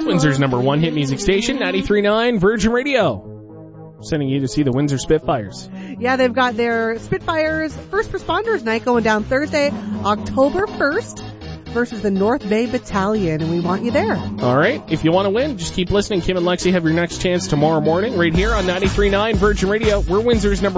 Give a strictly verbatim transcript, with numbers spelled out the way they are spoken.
Windsor's number one hit music station, ninety-three point nine Virgin Radio. Sending you to see the Windsor Spitfires. Yeah, they've got their Spitfires First Responders Night going down Thursday, October first, versus the North Bay Battalion, and we want you there. All right. If you want to win, just keep listening. Kim and Lexi have your next chance tomorrow morning right here on ninety-three point nine Virgin Radio. We're Windsor's number